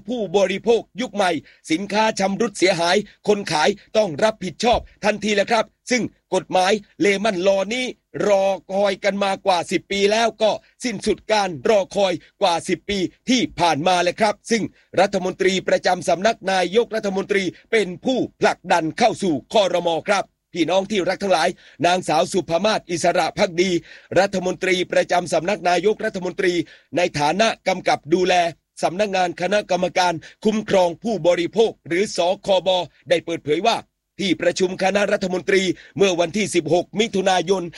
ผู้บริโภคยุคใหม่สินค้าชำรุดเสียหายคนขายต้องรับผิดชอบทันทีแหละครับซึ่งกฎหมายเลมันลอนี้รอคอยกันมากว่า10 ปีแล้วก็สิ้นสุดการรอคอยกว่า10 ปีที่ผ่านมาเลยครับซึ่งรัฐมนตรีประจำสำนักนายกรัฐมนตรีเป็นผู้ผลักดันเข้าสู่ครม.ครับพี่น้องที่รักทั้งหลายนางสาวสุภมาศอิสระภักดีรัฐมนตรีประจำสำนักนายกรัฐมนตรีในฐานะกำกับดูแลสำนักงานคณะกรรมการคุ้มครองผู้บริโภคหรือสคบได้เปิดเผยว่าที่ประชุมคณะรัฐมนตรีเมื่อวันที่16มิถุนายน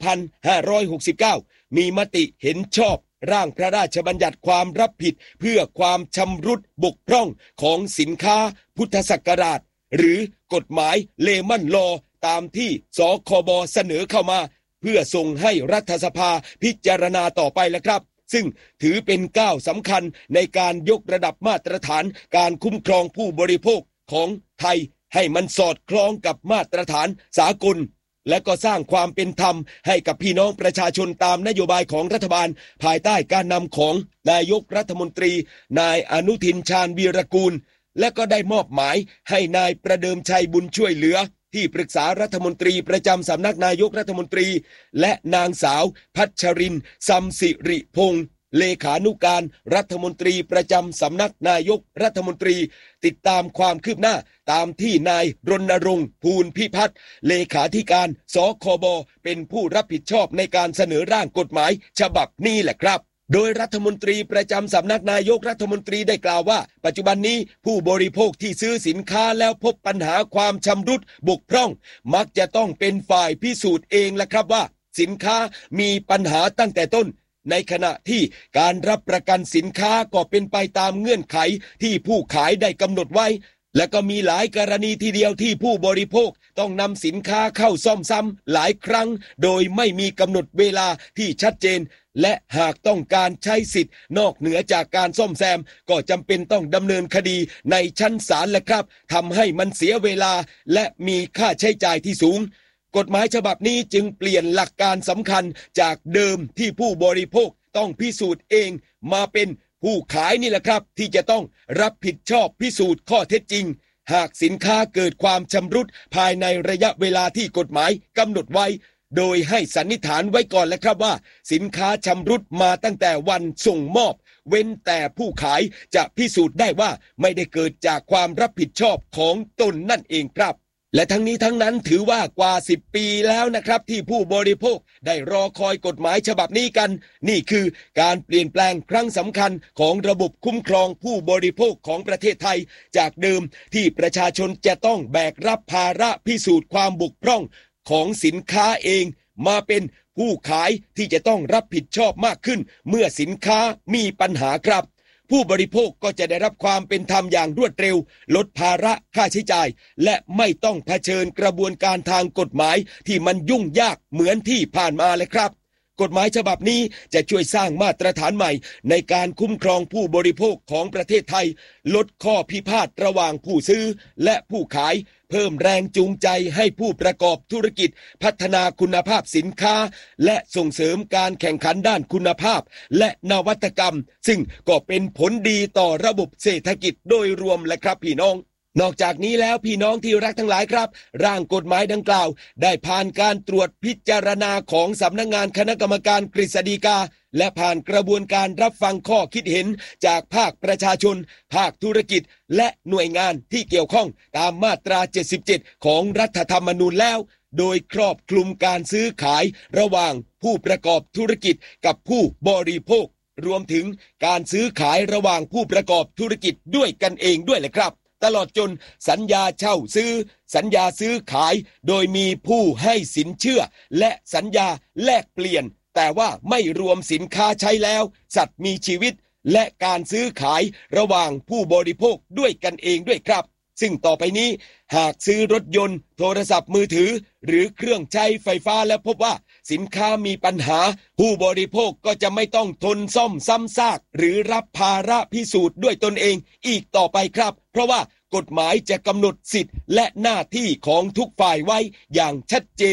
2569มีมติเห็นชอบร่างพระราชบัญญัติความรับผิดเพื่อความชำรุดบกพร่องของสินค้าพุทธศักราชหรือกฎหมายเลมันลอตามที่สคบเสนอเข้ามาเพื่อส่งให้รัฐสภาพิจารณาต่อไปแล้วครับซึ่งถือเป็นก้าวสำคัญในการยกระดับมาตรฐานการคุ้มครองผู้บริโภคของไทยให้มันสอดคล้องกับมาตรฐานสากลและก็สร้างความเป็นธรรมให้กับพี่น้องประชาชนตามนโยบายของรัฐบาลภายใต้การนำของนายกรัฐมนตรีนายอนุทินชาญวีรกูลและก็ได้มอบหมายให้นายประเดิมชัยบุญช่วยเหลือที่ปรึกษารัฐมนตรีประจำสำนักนายกรัฐมนตรีและนางสาวพัชรินทร์ซัมสิริพงษ์เลขานุการรัฐมนตรีประจำสำนักนายกรัฐมนตรีติดตามความคืบหน้าตามที่นายรณรงค์ภูลพิพัฒน์เลขาธิการสคบเป็นผู้รับผิดชอบในการเสนอร่างกฎหมายฉบับนี้แหละครับโดยรัฐมนตรีประจำสำนักนายกรัฐมนตรีได้กล่าวว่าปัจจุบันนี้ผู้บริโภคที่ซื้อสินค้าแล้วพบปัญหาความชำรุดบกพร่องมักจะต้องเป็นฝ่ายพิสูจน์เองแหละครับว่าสินค้ามีปัญหาตั้งแต่ต้นในขณะที่การรับประกันสินค้าก็เป็นไปตามเงื่อนไขที่ผู้ขายได้กำหนดไว้และก็มีหลายกรณีทีเดียวที่ผู้บริโภคต้องนำสินค้าเข้าซ่อมซ้ำหลายครั้งโดยไม่มีกำหนดเวลาที่ชัดเจนและหากต้องการใช้สิทธิ์นอกเหนือจากการซ่อมแซมก็จำเป็นต้องดำเนินคดีในชั้นศาลแหละครับทำให้มันเสียเวลาและมีค่าใช้จ่ายที่สูงกฎหมายฉบับนี้จึงเปลี่ยนหลักการสำคัญจากเดิมที่ผู้บริโภคต้องพิสูจน์เองมาเป็นผู้ขายนี่แหละครับที่จะต้องรับผิดชอบพิสูจน์ข้อเท็จจริงหากสินค้าเกิดความชำรุดภายในระยะเวลาที่กฎหมายกำหนดไว้โดยให้สันนิษฐานไว้ก่อนแล้วครับว่าสินค้าชำรุดมาตั้งแต่วันส่งมอบเว้นแต่ผู้ขายจะพิสูจน์ได้ว่าไม่ได้เกิดจากความรับผิดชอบของตนนั่นเองครับและทั้งนี้ทั้งนั้นถือว่ากว่า10 ปีแล้วนะครับที่ผู้บริโภคได้รอคอยกฎหมายฉบับนี้กันนี่คือการเปลี่ยนแปลงครั้งสำคัญของระบบคุ้มครองผู้บริโภคของประเทศไทยจากเดิมที่ประชาชนจะต้องแบกรับภาระพิสูจน์ความบกพร่องของสินค้าเองมาเป็นผู้ขายที่จะต้องรับผิดชอบมากขึ้นเมื่อสินค้ามีปัญหาครับผู้บริโภคก็จะได้รับความเป็นธรรมอย่างรวดเร็วลดภาระค่าใช้จ่ายและไม่ต้องเผชิญกระบวนการทางกฎหมายที่มันยุ่งยากเหมือนที่ผ่านมาเลยครับกฎหมายฉบับนี้จะช่วยสร้างมาตรฐานใหม่ในการคุ้มครองผู้บริโภคของประเทศไทยลดข้อพิพาทระหว่างผู้ซื้อและผู้ขายเพิ่มแรงจูงใจให้ผู้ประกอบธุรกิจพัฒนาคุณภาพสินค้าและส่งเสริมการแข่งขันด้านคุณภาพและนวัตกรรมซึ่งก็เป็นผลดีต่อระบบเศรษฐกิจโดยรวมแหละครับพี่น้องนอกจากนี้แล้วพี่น้องที่รักทั้งหลายครับร่างกฎหมายดังกล่าวได้ผ่านการตรวจพิจารณาของสำนักงานคณะกรรมการกฤษฎีกาและผ่านกระบวนการรับฟังข้อคิดเห็นจากภาคประชาชนภาคธุรกิจและหน่วยงานที่เกี่ยวข้องตามมาตรา77ของรัฐธรรมนูญแล้วโดยครอบคลุมการซื้อขายระหว่างผู้ประกอบธุรกิจกับผู้บริโภครวมถึงการซื้อขายระหว่างผู้ประกอบธุรกิจด้วยกันเองด้วยแหละครับตลอดจนสัญญาเช่าซื้อสัญญาซื้อขายโดยมีผู้ให้สินเชื่อและสัญญาแลกเปลี่ยนแต่ว่าไม่รวมสินค้าใช้แล้วสัตว์มีชีวิตและการซื้อขายระหว่างผู้บริโภคด้วยกันเองด้วยครับซึ่งต่อไปนี้หากซื้อรถยนต์โทรศัพท์มือถือหรือเครื่องใช้ไฟฟ้าแล้วพบว่าสินค้ามีปัญหาผู้บริโภคก็จะไม่ต้องทนซ่อมซ้ำซากหรือรับภาระพิสูจน์ด้วยตนเองอีกต่อไปครับเพราะว่ากฎหมายจะกำหนดสิทธิ์และหน้าที่ของทุกฝ่ายไว้อย่างชัดเจน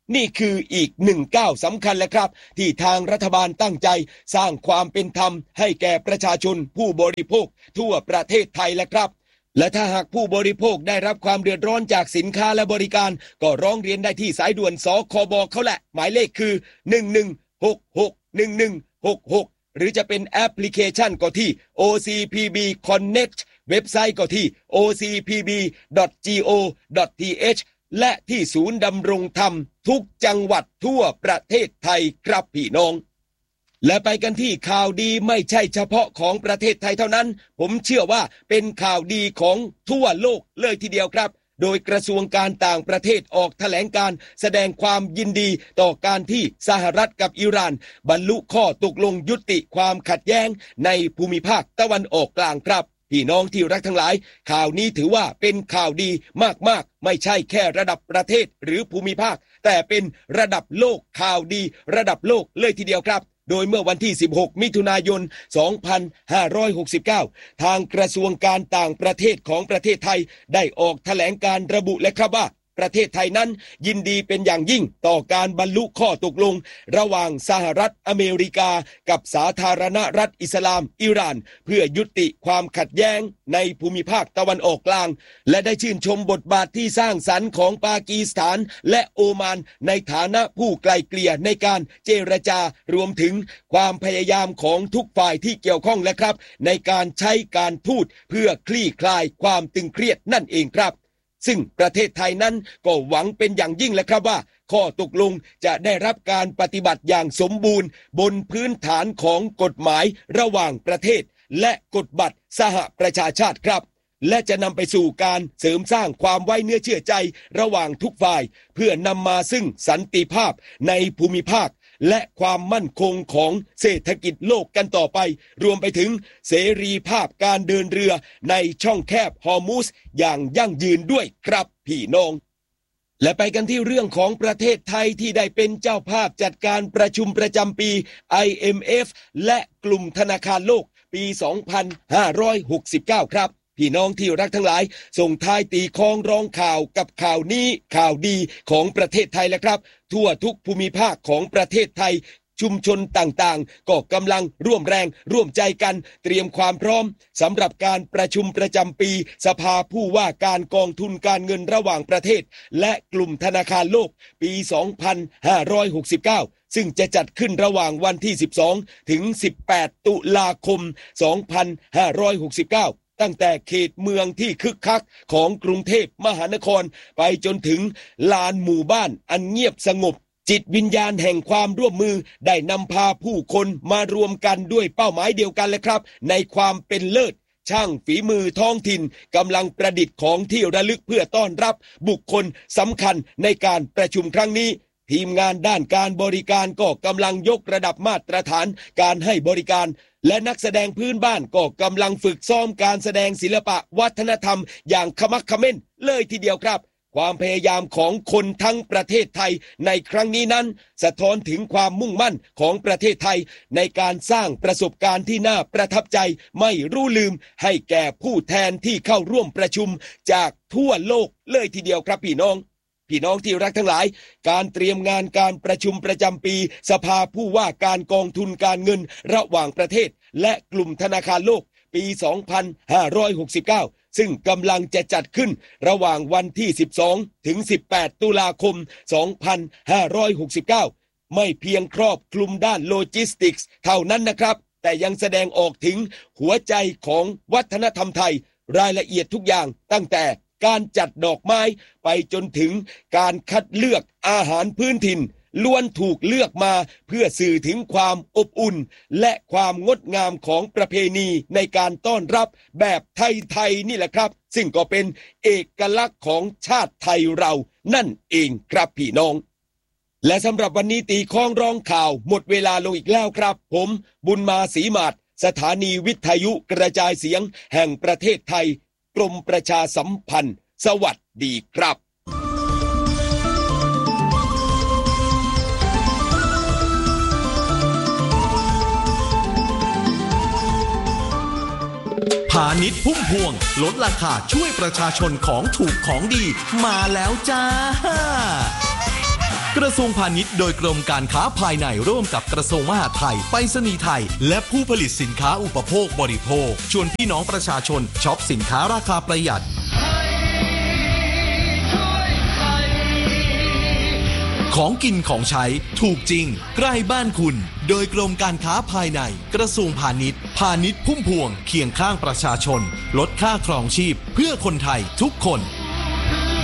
นี่คืออีกหนึ่งก้าวสำคัญแหละครับที่ทางรัฐบาลตั้งใจสร้างความเป็นธรรมให้แก่ประชาชนผู้บริโภคทั่วประเทศไทยแหละครับและถ้าหากผู้บริโภคได้รับความเดือดร้อนจากสินค้าและบริการก็ร้องเรียนได้ที่สายด่วนสคบเขาแหละหมายเลขคือ1166 หรือจะเป็นแอปพลิเคชันก็ที่ OCPB Connect เว็บไซต์ก็ที่ ocpb.go.th และที่ศูนย์ดำรงธรรมทุกจังหวัดทั่วประเทศไทยครับพี่น้องและไปกันที่ข่าวดีไม่ใช่เฉพาะของประเทศไทยเท่านั้นผมเชื่อว่าเป็นข่าวดีของทั่วโลกเลยทีเดียวครับโดยกระทรวงการต่างประเทศออกแถลงการแสดงความยินดีต่อการที่สหรัฐกับอิหร่านบรรลุข้อตกลงยุติความขัดแย้งในภูมิภาคตะวันออกกลางครับพี่น้องที่รักทั้งหลายข่าวนี้ถือว่าเป็นข่าวดีมากๆไม่ใช่แค่ระดับประเทศหรือภูมิภาคแต่เป็นระดับโลกข่าวดีระดับโลกเลยทีเดียวครับโดยเมื่อวันที่16มิถุนายน2569ทางกระทรวงการต่างประเทศของประเทศไทยได้ออกแถลงการระบุและครับว่าประเทศไทยนั้นยินดีเป็นอย่างยิ่งต่อการบรรลุข้อตกลงระหว่างสหรัฐอเมริกากับสาธารณรัฐอิสลามอิหร่านเพื่อยุติความขัดแย้งในภูมิภาคตะวันออกกลางและได้ชื่นชมบทบาทที่สร้างสรรค์ของปากีสถานและโอมานในฐานะผู้ไกล่เกลี่ยในการเจรจารวมถึงความพยายามของทุกฝ่ายที่เกี่ยวข้องและครับในการใช้การทูตเพื่อคลี่คลายความตึงเครียดนั่นเองครับซึ่งประเทศไทยนั้นก็หวังเป็นอย่างยิ่งแหละครับว่าข้อตกลงจะได้รับการปฏิบัติอย่างสมบูรณ์บนพื้นฐานของกฎหมายระหว่างประเทศและกฎบัตรสหประชาชาติครับและจะนำไปสู่การเสริมสร้างความไว้เนื้อเชื่อใจระหว่างทุกฝ่ายเพื่อนำมาซึ่งสันติภาพในภูมิภาคและความมั่นคงของเศรษฐกิจโลกกันต่อไปรวมไปถึงเสรีภาพการเดินเรือในช่องแคบฮอร์มุสอย่างยั่งยืนด้วยครับพี่น้องและไปกันที่เรื่องของประเทศไทยที่ได้เป็นเจ้าภาพจัดการประชุมประจำปี IMF และกลุ่มธนาคารโลกปี 2569 ครับพี่น้องที่รักทั้งหลายส่งท้ายตีคล้องร้องข่าวกับข่าวนี้ข่าวดีของประเทศไทยแล้วครับทั่วทุกภูมิภาคของประเทศไทยชุมชนต่างๆก็กำลังร่วมแรงร่วมใจกันเตรียมความพร้อมสำหรับการประชุมประจำปีสภาผู้ว่าการกองทุนการเงินระหว่างประเทศและกลุ่มธนาคารโลกปี 2569ซึ่งจะจัดขึ้นระหว่างวันที่12ถึง18ตุลาคม2569ตั้งแต่เขตเมืองที่คึกคักของกรุงเทพมหานครไปจนถึงลานหมู่บ้านอันเงียบสงบจิตวิญญาณแห่งความร่วมมือได้นำพาผู้คนมารวมกันด้วยเป้าหมายเดียวกันเลยครับในความเป็นเลิศช่างฝีมือท้องถิ่นกำลังประดิษฐ์ของที่ระลึกเพื่อต้อนรับบุคคลสำคัญในการประชุมครั้งนี้ทีมงานด้านการบริการก็กำลังยกระดับมาตรฐานการให้บริการและนักแสดงพื้นบ้านก็กำลังฝึกซ้อมการแสดงศิลปะวัฒนธรรมอย่างขมักเขม้นเลยทีเดียวครับความพยายามของคนทั้งประเทศไทยในครั้งนี้นั้นสะท้อนถึงความมุ่งมั่นของประเทศไทยในการสร้างประสบการณ์ที่น่าประทับใจไม่รู้ลืมให้แก่ผู้แทนที่เข้าร่วมประชุมจากทั่วโลกเลยทีเดียวครับพี่น้องที่รักทั้งหลายการเตรียมงานการประชุมประจำปีสภาผู้ว่าการกองทุนการเงินระหว่างประเทศและกลุ่มธนาคารโลกปี 2569ซึ่งกำลังจะจัดขึ้นระหว่างวันที่12ถึง18ตุลาคม2569ไม่เพียงครอบคลุมด้านโลจิสติกส์เท่านั้นนะครับแต่ยังแสดงออกถึงหัวใจของวัฒนธรรมไทยรายละเอียดทุกอย่างตั้งแต่การจัดดอกไม้ไปจนถึงการคัดเลือกอาหารพื้นถิ่นล้วนถูกเลือกมาเพื่อสื่อถึงความอบอุ่นและความงดงามของประเพณีในการต้อนรับแบบไทยๆนี่แหละครับซึ่งก็เป็นเอกลักษณ์ของชาติไทยเรานั่นเองครับพี่น้องและสำหรับวันนี้ตีข้องร้องข่าวหมดเวลาลงอีกแล้วครับผมบุญมาศรีมาศสถานีวิทยุกระจายเสียงแห่งประเทศไทยกรมประชาสัมพันธ์สวัสดีครับพาณิชย์พุ่มพวงลดราคาช่วยประชาชนของถูกของดีมาแล้วจ้ากระทรวงพาณิชย์โดยกรมการค้าภายในร่วมกับกระทรวงมหาดไทยไปรษณีย์ไทยและผู้ผลิตสินค้าอุปโภคบริโภคชวนพี่น้องประชาชนช็อปสินค้าราคาประหยัดของกินของใช้ถูกจริงใกล้บ้านคุณโดยกรมการค้าภายในกระทรวงพาณิชย์พุ่มพวงเคียงข้างประชาชนลดค่าครองชีพเพื่อคนไทยทุกคน